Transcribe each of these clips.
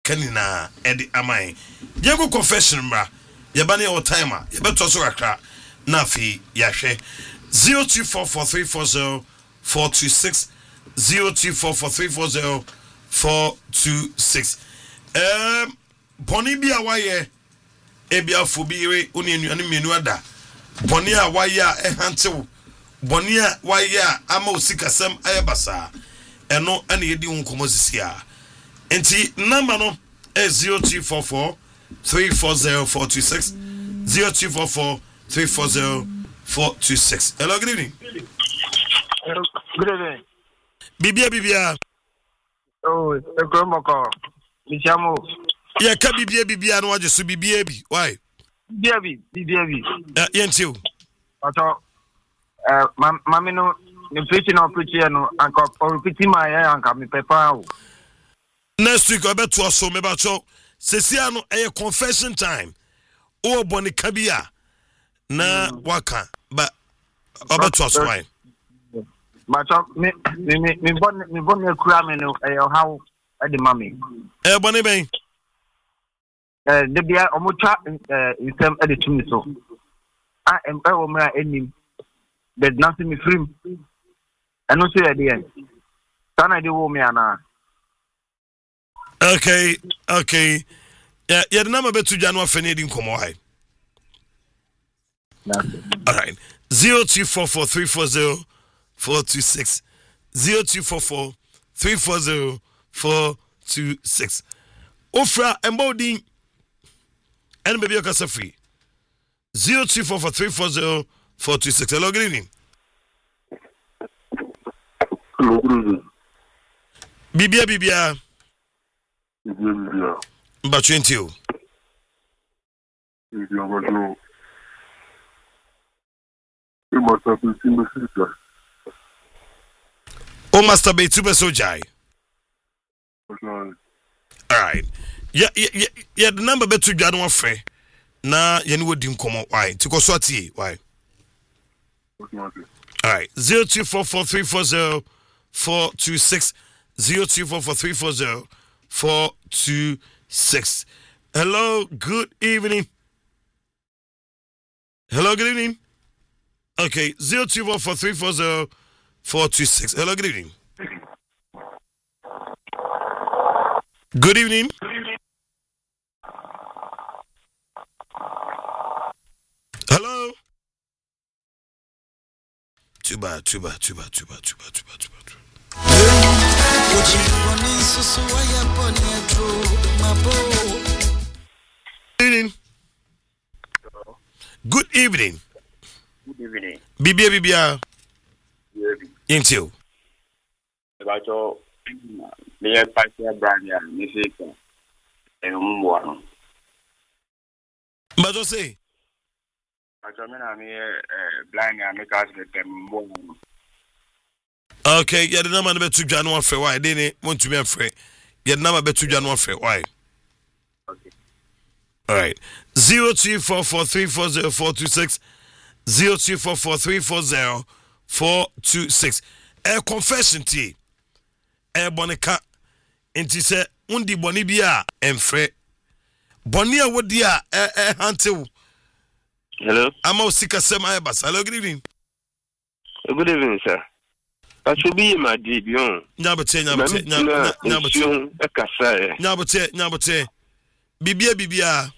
kanina edi amai yego confession bra yebane your timer yebeto so kakra na fi yahwe 0244340426 0244340426 boni bia waye ebia fobire oni enuane menu ada boni a waye a ehantew boni a waye a ama osikasem ayebasa eno ene yedi hunkomo sisia enti number no 0244 340426 0244 340426. Hello, good evening. Hello, good evening. Bibia. Oh, a grandmako. Michamo. Yeah, can Bibia no waje so Bibia bi. Why? Bibia. Yentiu. Ato mami no the preaching or preaching no anka or preaching my anka me papa. Next week I bet to us so me ba cho. Sesia no a confession time. O boni kabia. Na waka but about to us why but me bon kura me no how the mommy boni ben the bia omutwa insem e de tumi so am e wo mra enim there's nothing me free and no say at the end sana de wo me ana okay yeah the number betu January fenedi nkomo hai. All right. 0244340426 0244340426 Ofra emboding and baby okasa free 0244340426. Hello, good evening. Hello, good evening. Bibia. Mba 20. O masturbate to be so jai. All right. Yeah. The number betu January free. Na yeni wo dim komo why? Tiko swati why? All right. 0244340426 0244340426. Hello, good evening. Hello, good evening. Okay, 0244340426. Hello, good evening. Good evening. Hello. Too bad. Good evening. Good evening. Good evening. Bibia. Into. About your near Pastor Brian, music, and one. But say, I'm here blind and make us get them one. Okay, yeah, the number betu January for why didn't want to be afraid. Yeah, the number betu January for why. Okay. All right. 0244340426 0244340426. A confession tea. A bonica. And he said, undi bonibia and fre. Bonia would dia until. Hello. I'm all sick of some ibas. Hello, good evening. Good evening, sir. I should be in my debut. Nabate. Bibia.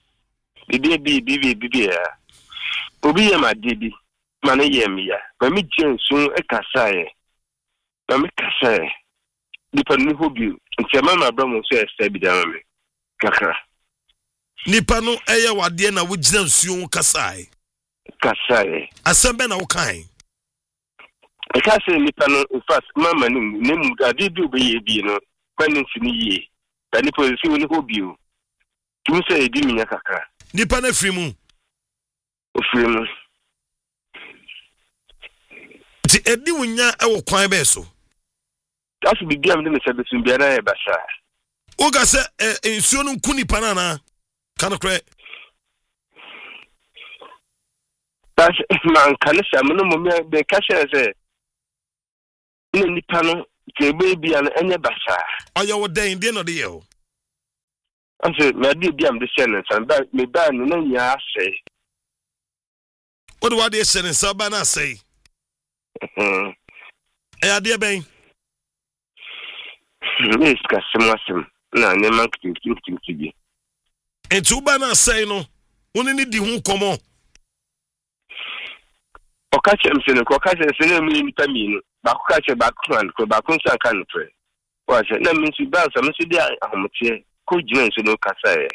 Obi ya ma debi mana yem ya ma mi jensun e kasaye ma mi kasaye nipa no hobi nti ma ma bra mo so esta bi da me kakra nipa no eye wade na wo gina nsuo kasaye asembe na wo kan e ka se nipa no in fact mama ni mu ade bi obi bi no kwani nsini ye da nipa si wo ni hobi o tu se e di minya kakra nipa na frimu ofremu ti edi wunya e wo kwan be so asu bi am de se besun biara e basa o ga se ensuo no nku nipa na kan kre tas man kan se amno mo me be ka se nipa no ke be bia no enye basa oya wo den de no de ye o I said, my dear, I'm the sentence, and that me ban no ya say. What do I dear send in Sabana say? Eh, dear Bain. Miss Cassimasim, no, never think to be. And two bana say no, only need the who come on. Or catch him, send a cockatch and send him in Tamino, back catch a background, go back on some country. Was it? That means you bounce, I'm Mr. Amateur, could you answer no Cassay?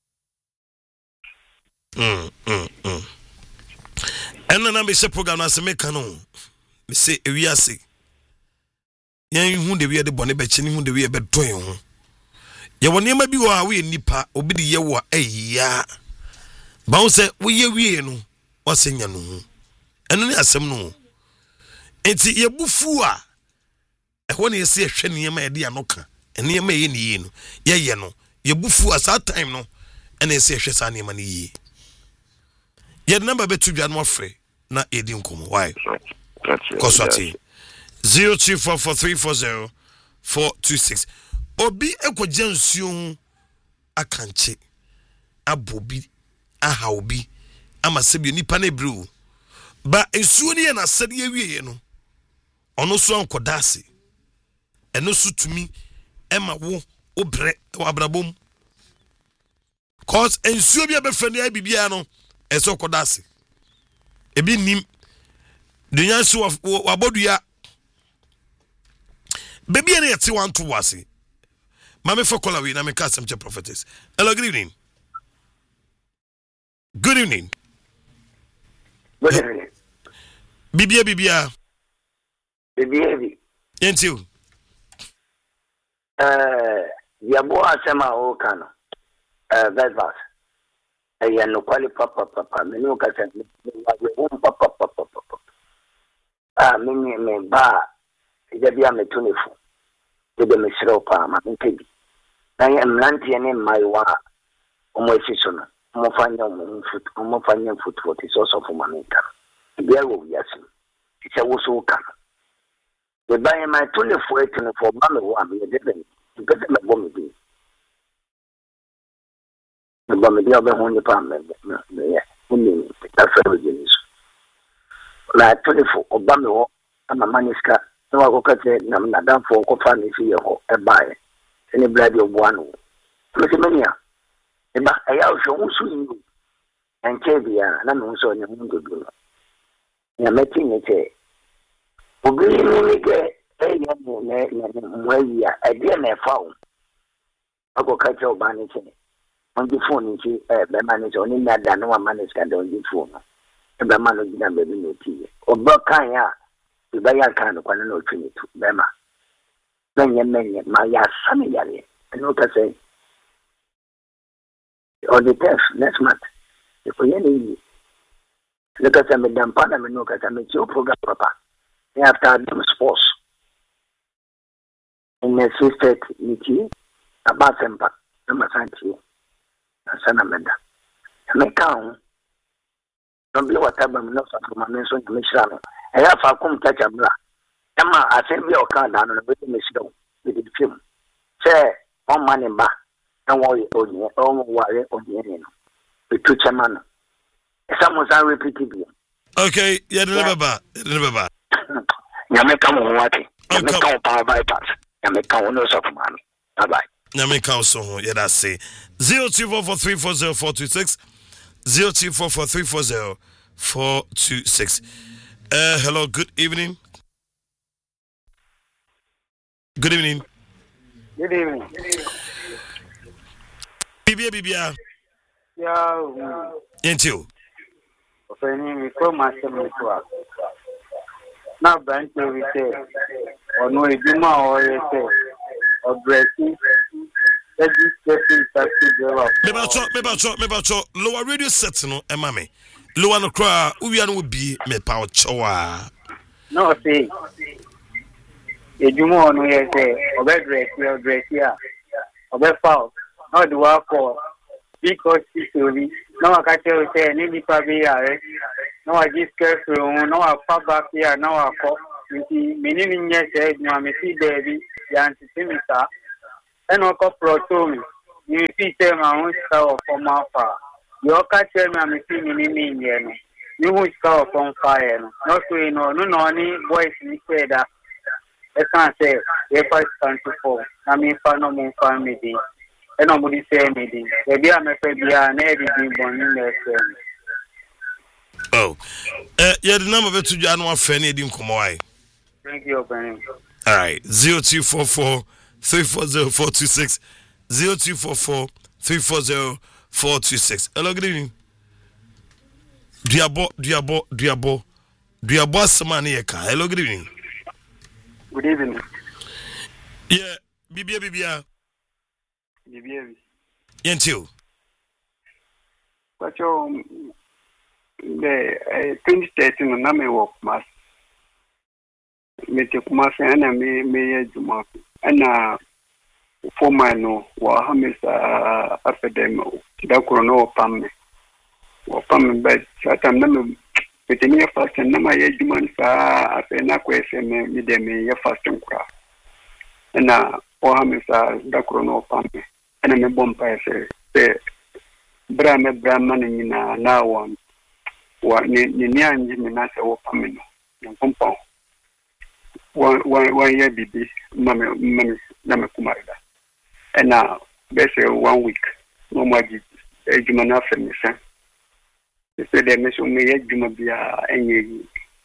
And then I be say program as a mechano. Me say, we are sick. Yan who the we are the bonnet betching who the we are bedroom. Ya one never be away nipa, obi the yewa, ya. Bounce, we no, what's in ya no. And then as some no. And see ye bufua. And when you see a shiny my dear noka, and near me in ye no, ye no, ye bufu as that time no, and they say shesani money ye. Yet number be to be more free, not eating come. Why? Cause what 0244340426. Obi eko jensu akanche abobi ahaobi amasebi nipa na bru ba ensuo ne na sade awie no ono so ankodase eno so tumi ema wo obre wabrabom cause ensuo bi abefani abibia no eso kodase ebi nim dunya so wabodua baby ene yeti want to wase mame for call away na me cast some prophetess. Hello, good evening. Good evening. Good evening. Bibia. Baby. Yentiu. Yabo asema o kano. Velvas. Ya no kwali papa. Menu kasa papa. Mimi me ba. Ijabia metunifu. Dede mesiro pa ma nkebi. Na ya mlanti ne maiwa omwesiso no. Umufanya football is also for Mamika. There will be a sim. It's a wusu can. The buy my 24 for Mamma one, we are different. You get them a bomb. The bomb of the only apartment. That's very genius. Like 24 Obama, I'm a maniska. No, I go cut it. I'm not done for Kofan is here a buy. Any bloody of one. Mania. Eba aya so wusu enche bia na no so nya mundu du no ya meti ne che obi ni ke eya ne mwaia ade na fa wo akoka che oba ne che onji phone ni che be ma ne che oni na da no ma ne ska da onji phone no e be ma no gina be ni ti oba kan ya e ba ya kan no kwa na otwini tu be ma menye ma ya sami yare no ka say or the test next month. If we any look at some damn partner, we look at some program, papa. After them sports in the sister meeting about them, I'm a santi, a son of Menda. I may count. Don't be whatever I'm not from my mention to Michelle. I have a come touch a bra. Emma, I send me your car down on the way to Miss Doe with the film. Say, one man in back. And worry on the we took a man. Someone's unrepeatable. Okay, yeah, never. Yamaka Wati, Yamaka power bypass, Yamaka no soccer man. Bye bye. Yamaka so, yeah, that's say 0244340426. 0244340426. Hello, good evening. Good evening. Good evening. Bibia. Yeah. Yentiu. We come master me to. Now, branch we say, or no, you do or you say, or dressing. Let this person start to develop. Me lower radio set no, mame. Lower no cry, we are no be me power chowa. No, say. You do more, no, you say, or dress here, or foul. No, do I call because history. No, I can't tell you, say, any probably are. No, I just care from no, I pop back here, no, I call. Meaning, yes, no, I see baby, the antisemita, and I call pro to me. you see them on scout for my far. Your catcher, I'm a team in Indian. You will scout on fire. Not to no voice in the that. I can't say, if I stand to fall. I mean, for no more family. And nobody say anything. Maybe I'm a baby and everything born in there. Oh, yeah, the number to January Fanny didn't come away. Thank you, Ben. All right, 0244 340 426 0244 340 426. Hello, good evening. Diabo Samaniaka. Hello, good evening. Good evening. Yeah, Bibia. Yentil. But the 2013 na me work mas. Me te kuma se ana me juma. Ana former no wa hamisa afedem da krono pamme. Wa pamme ba satam na me peteni fast na ma ye juma sa afena ko ese me de me ye fast nkura. Ana wa hamisa da krono pamme. Ana me bompa ese brama ni na one. Ni anji mina se wo pamino nkompa one year bibi mame na me kumarida ena bese 1 week no maji ejuma na femisa se de me so me ejuma bia enye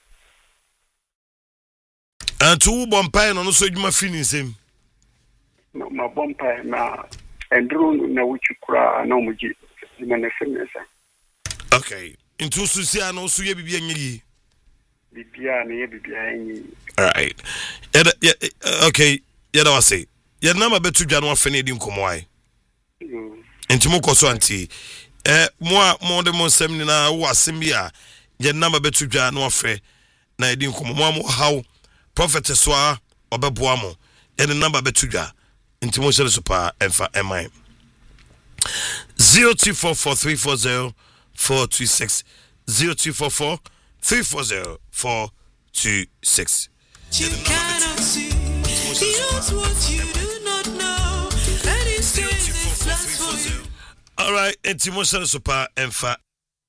antu bompa no so ejuma fini nsem no ma bompa na endru na wuchukura na omuji na femisa. Okay. Into Susia no Suya Bibia Yi. Bibia, Bibia. Alright. Okay. Yada was say. Your number bet to January Fenedium Komoi. Into Mokoso Auntie. More than one seminar was Simbia. Your number bet to January Fe. Nadim Komomo how prophetess wa Obebuamo. And the number bet to Ja. Into Moshe Super and for MI 0244 426 0244 340 426. You cannot see, he knows what you do not know, and he says it's just for you. All right, and Timoshel Super and Fa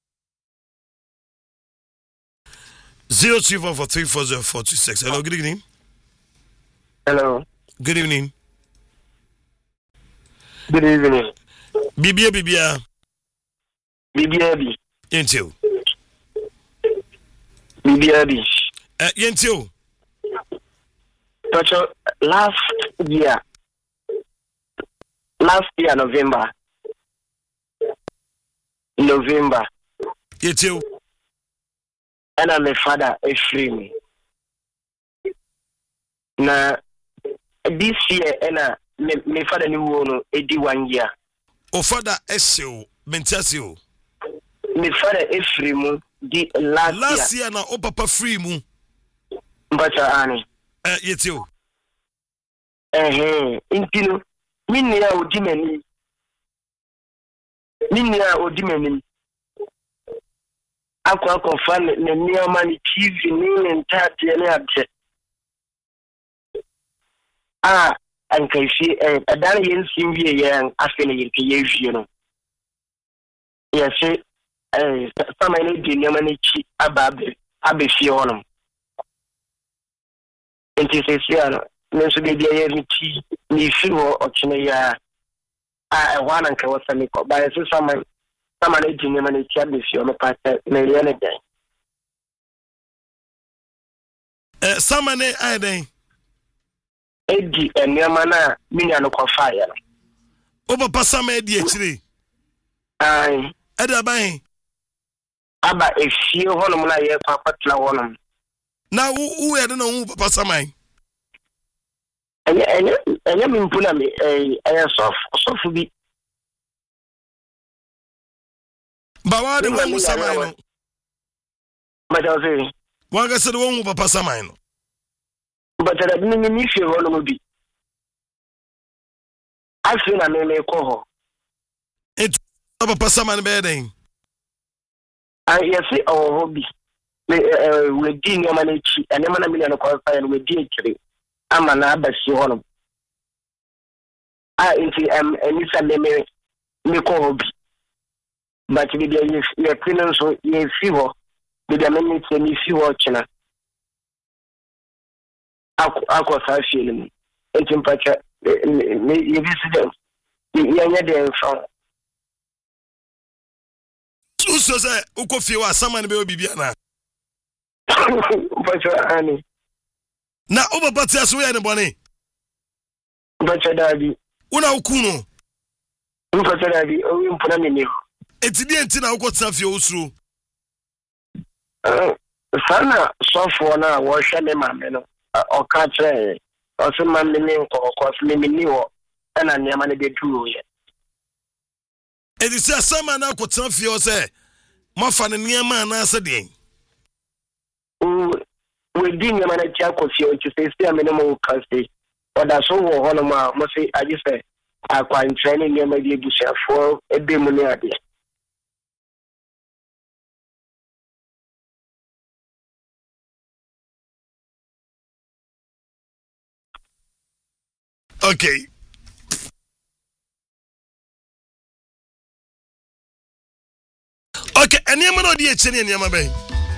0244 340 426. Hello, good evening. Hello. Good evening. Good evening. Bibia. Bibiabi. Yentil. Bibiabi. Yentil. But last year, November. Yentil. And I'm a father, a free. Now, this year, and my father knew 81 year. O father Esio, Mentasio. My father is free mu di last year na o papa free mu. But ani. Yetio. Intino. Minia odimani. Akwa fan ne nioma ni TV ni ntati ne abje. Ankaifi adan yen simwie yen afene yirke yefie no. Yes, some I need the chi abefie honum. And this is here, no so be the chi ni feel or china. I want and was a make up by some I need the chi abefie on the part million a day. Some I day. Eddie and Yamana, Miniano fire. Over Passama Eddie. Aye. Edabai. Aba a few honum like a papa honum. Now, who I don't know who Papa Samai. And you mean Punami, a soft be. But why the one who Samai? But I say, one I said the one who Papa Samai. But I didn't mean if you want to be. I feel I may call her. It's Papa Saman bedding. I see our hobby. With Dean Yamanichi and Emana Million qualified with DHD. I'm an abbas, you want Into Anissa me call be. But your opinion so ye fever, with the minutes when you see watching. Aqua 5 feeling. In temperature, you visit you're there from. So say uko fiwa sama ne be obibiana. But Annie. Na oba patia so ya ne bone. But Daddy. Una ukuno. But Daddy, oh, you put me. Eti die nti na uko tsa fie osuru. Sana sofo na wo hwe me mame no. O ka tre. O se mame ni ko me ni wo. Na niam na de tuo ye. Edi se sama na uko tsa fie o se mafa ne niam na ase den. We din niam na tia ko fie o ti se me no mo ka se. O da so wo ho no ma mo se aji se akwa training niam de bushafo ebe mu ni ade. Okay. Okay, anyama no die chene anyama ben.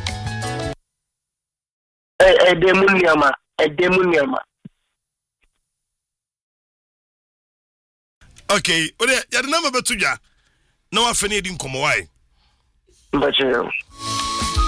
Demuniama. Okay, ode ya de number betuja. Na wa fene di nkomo wai. Mbachero.